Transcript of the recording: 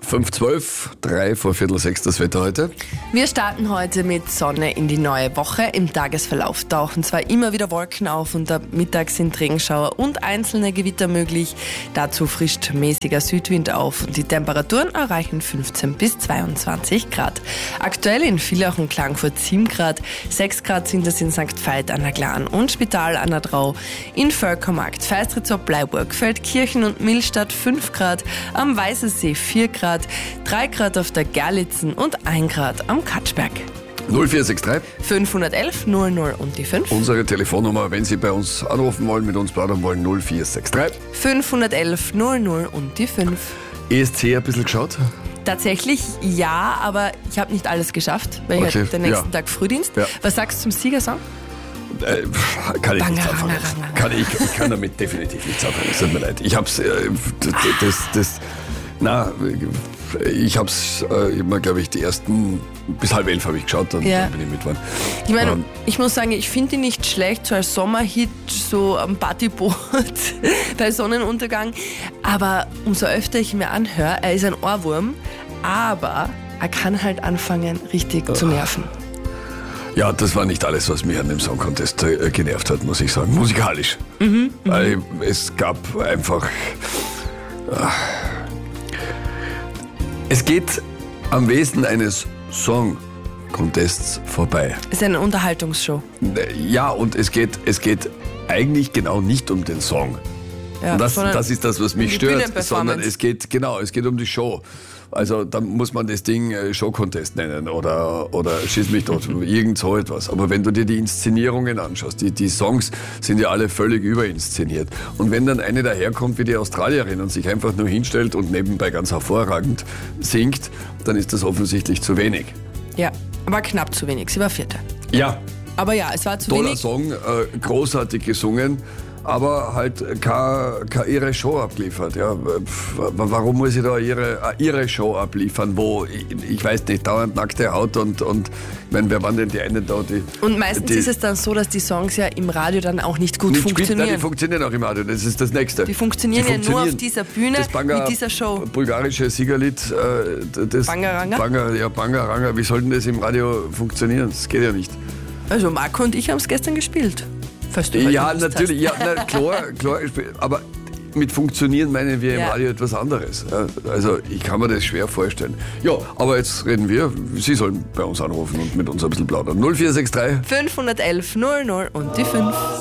5:12, 3 vor Viertel 6 das Wetter heute. Wir starten heute mit Sonne in die neue Woche. Im Tagesverlauf tauchen zwar immer wieder Wolken auf und ab Mittag sind Regenschauer und einzelne Gewitter möglich. Dazu frischt mäßiger Südwind auf und die Temperaturen erreichen 15 bis 22 Grad. Aktuell in Villach und Klagenfurt 7 Grad, 6 Grad sind es in St. Veit an der Glan und Spital an der Drau. In Völkermarkt, Feistritz, Bleiburg, Feldkirchen und Millstatt 5 Grad, am Weißensee 4 Grad, 3 Grad auf der Gerlitzen und 1 Grad am Katschberg. 0463 511 00 und die 5. Unsere Telefonnummer, wenn Sie bei uns anrufen wollen, mit uns plaudern wollen, 0463 511 00 und die 5. ESC ein bisschen geschaut? Tatsächlich ja, aber ich habe nicht alles geschafft, weil ich hatte den nächsten Tag Frühdienst. Ja. Was sagst du zum Siegersong? Kann ich nichts anfangen. Ich kann damit definitiv nichts anfangen. Es tut mir leid. Ich hab's ich hab's immer, glaube ich, die ersten bis 10:30 habe ich geschaut und dann bin ich mitgefahren. Ich meine, ich muss sagen, ich finde ihn nicht schlecht, so als Sommerhit, so am Partyboot bei Sonnenuntergang. Aber umso öfter ich ihn mir anhöre, er ist ein Ohrwurm, aber er kann halt anfangen, richtig zu nerven. Ja, das war nicht alles, was mich an dem Song Contest genervt hat, muss ich sagen. Musikalisch. Weil es gab einfach... Es geht am Wesen eines Song Contests vorbei. Es ist eine Unterhaltungsshow. Ja, und es geht eigentlich genau nicht um den Song. Ja, und das ist das, was mich stört, sondern es geht um die Show. Also dann muss man das Ding Show-Contest nennen oder schieß mich dort, irgend so etwas. Aber wenn du dir die Inszenierungen anschaust, die Songs sind ja alle völlig überinszeniert. Und wenn dann eine daherkommt wie die Australierin und sich einfach nur hinstellt und nebenbei ganz hervorragend singt, dann ist das offensichtlich zu wenig. Ja, aber knapp zu wenig. Sie war Vierte. Ja. Aber ja, es war zu wenig. Toller Song, großartig gesungen. Aber halt keine ihre Show abliefert. Ja. Warum muss ich da ihre Show abliefern, wo, ich weiß nicht, dauernd nackte Haut und ich meine, wer waren denn die einen da? Und meistens ist es dann so, dass die Songs ja im Radio dann auch nicht gut funktionieren. Nein, die funktionieren auch im Radio, das ist das Nächste. Die funktionieren ja nur auf dieser Bühne mit dieser Show. Bulgarische Siegerlied, das Bangaranga? Bangaranga, wie soll denn das im Radio funktionieren? Das geht ja nicht. Also Marco und ich haben es gestern gespielt. Ja, natürlich, ja, klar, aber mit funktionieren meinen wir im Radio etwas anderes. Also ich kann mir das schwer vorstellen. Ja, aber jetzt reden wir, Sie sollen bei uns anrufen und mit uns ein bisschen plaudern. 0463 511 00 und die 5.